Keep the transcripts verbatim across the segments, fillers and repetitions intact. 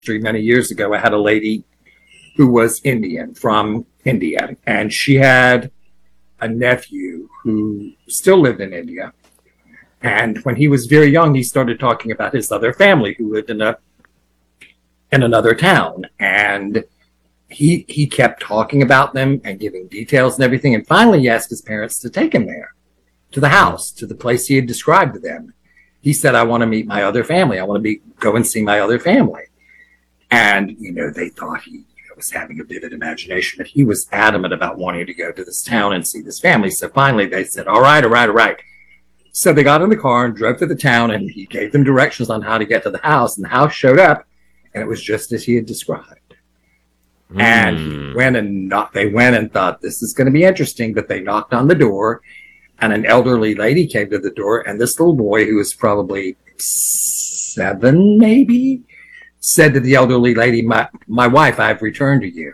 many years ago. I had a lady who was Indian from India, and she had a nephew who still lived in India. And when he was very young, he started talking about his other family who lived in a in another town. And he he kept talking about them and giving details and everything. And finally, he asked his parents to take him there, to the house, to the place he had described to them. He said, I want to meet my other family. I want to be go and see my other family. And, you know, they thought he you know, was having a vivid imagination, but he was adamant about wanting to go to this town and see this family. So finally they said, all right, all right, all right. So they got in the car and drove to the town, and he gave them directions on how to get to the house. And the house showed up, and it was just as he had described. Mm. And he went and knocked, they went and thought, this is going to be interesting, but they knocked on the door, and an elderly lady came to the door, and this little boy, who was probably seven, maybe, said to the elderly lady, my, my wife, I've returned to you.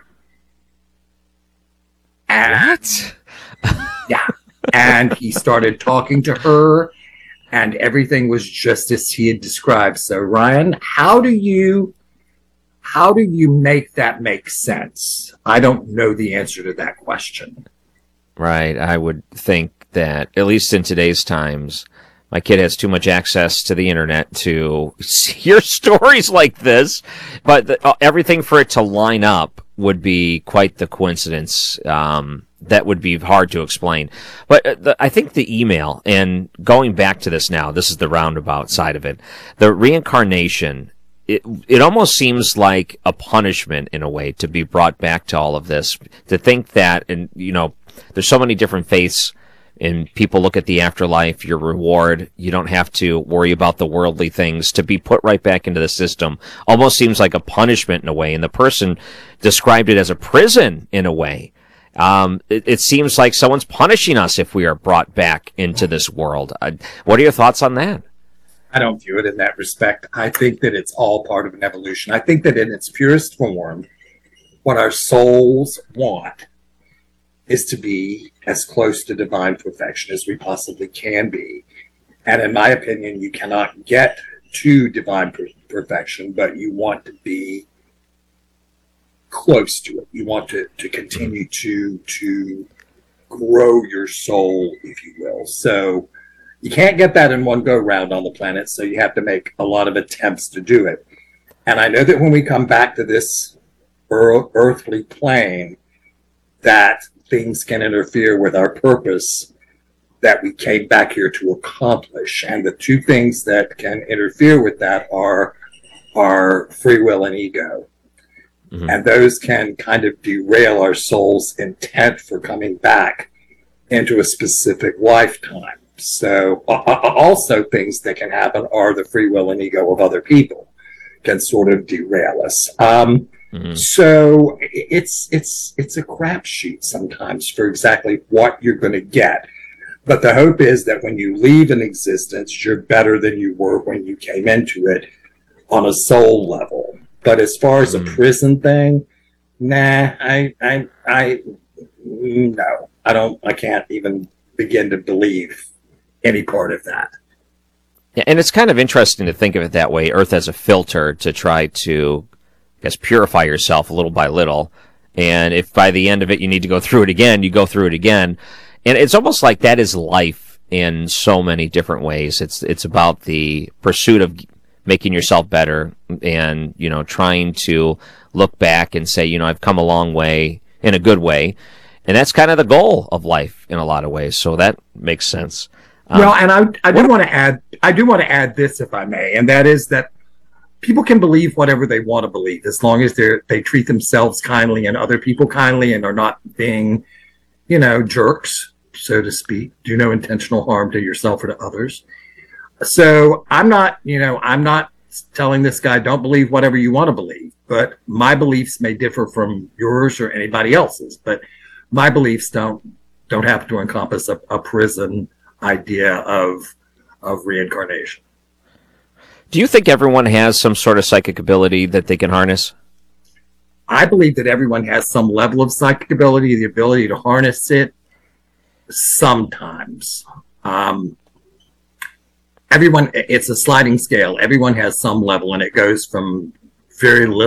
And, what? Yeah. And he started talking to her, and everything was just as he had described. So, Ryan, how do you, how do you make that make sense? I don't know the answer to that question. Right. I would think that, at least in today's times, my kid has too much access to the internet to hear stories like this, but the, uh, everything for it to line up would be quite the coincidence. Um, that would be hard to explain. But uh, the, I think the email, and going back to this now, this is the roundabout side of it, the reincarnation, it, it almost seems like a punishment in a way to be brought back to all of this, to think that, and you know, there's so many different faiths, and people look at the afterlife, your reward, you don't have to worry about the worldly things. To be put right back into the system almost seems like a punishment in a way, and the person described it as a prison in a way. Um, it, it seems like someone's punishing us if we are brought back into this world. Uh, what are your thoughts on that? I don't view it in that respect. I think that it's all part of an evolution. I think that in its purest form, what our souls want is to be as close to divine perfection as we possibly can be. And in my opinion, you cannot get to divine per- perfection, but you want to be close to it. You want to, to continue to, to grow your soul, if you will. So you can't get that in one go round on the planet. So you have to make a lot of attempts to do it. And I know that when we come back to this earth, earthly plane, that things can interfere with our purpose that we came back here to accomplish. And the two things that can interfere with that are, are free will and ego. Mm-hmm. And those can kind of derail our soul's intent for coming back into a specific lifetime. So uh, also things that can happen are the free will and ego of other people can sort of derail us. Um, mm-hmm. So it's it's it's a crapshoot sometimes for exactly what you're going to get. But the hope is that when you leave an existence, you're better than you were when you came into it on a soul level. But as far as a prison thing, nah, I, I, I, no, I don't, I can't even begin to believe any part of that. Yeah, and it's kind of interesting to think of it that way, Earth as a filter to try to, I guess, purify yourself little by little. And if by the end of it you need to go through it again, you go through it again. And it's almost like that is life in so many different ways. It's, it's about the pursuit of making yourself better and, you know, trying to look back and say, you know, I've come a long way in a good way. And that's kind of the goal of life in a lot of ways. So that makes sense. Um, well, and I, I do want to add, I do want to add this, if I may, and that is that people can believe whatever they want to believe as long as they they treat themselves kindly and other people kindly and are not being, you know, jerks, so to speak, do no intentional harm to yourself or to others. So I'm not, you know, I'm not telling this guy, don't believe whatever you want to believe, but my beliefs may differ from yours or anybody else's, but my beliefs don't, don't have to encompass a, a prison idea of, of reincarnation. Do you think everyone has some sort of psychic ability that they can harness? I believe that everyone has some level of psychic ability, the ability to harness it sometimes. Um, everyone, it's a sliding scale. Everyone has some level, and it goes from very little.